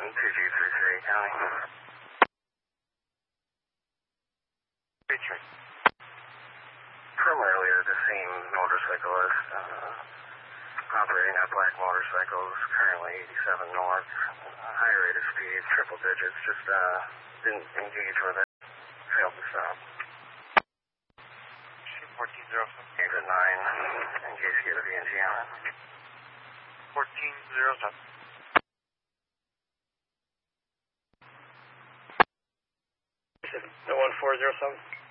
2G33 County. Featuring. From earlier, the same motorcyclist operating that black motorcycle is currently 87 north. High rate of speed, triple digits, just didn't engage with it. Failed to stop. 1407. Gave it 9, in case you get a VNG on it. 1407. No 1407.